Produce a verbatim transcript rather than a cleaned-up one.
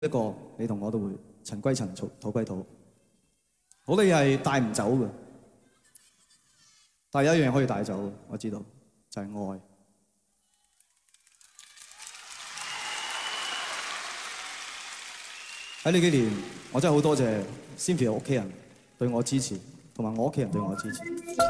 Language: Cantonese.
一個你同我都會塵歸塵，土土歸土。好多嘢係帶唔走嘅，但係有一樣可以帶走，我知道就係愛。喺呢幾年，我真係好多謝 Cynthia 屋企人對我支持，同埋我屋企人對我支持。